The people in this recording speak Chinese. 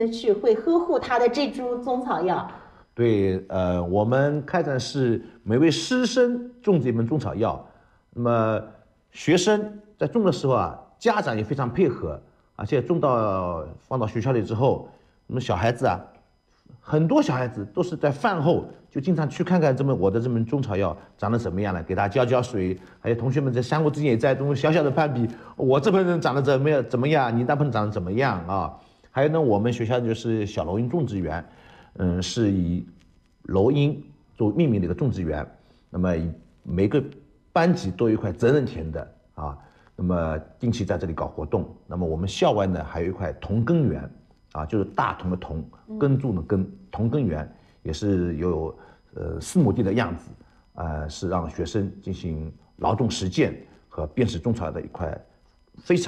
去会呵护他的这株中草药。 对，我们开展是每位师生种这门中草药，那么学生在种的时候啊，家长也非常配合，而且放到学校里之后，那么小孩子啊，很多小孩子都是在饭后就经常去看看我的这门中草药长得怎么样了，给他浇水，还有同学们在相互之间也在中小小的攀比，我这盆长得怎么样，你那盆长得怎么样啊？还有呢，我们学校就是小楼荫种植园。是以楼荫做命名的一个种植园，那么每个班级都有一块责任田的啊，那么定期在这里搞活动。那么我们校外呢还有一块同根园啊，就是大同的同，耕种的耕，同根园也是有4亩地的样子，是让学生进行劳动实践和辨识种草的一块非常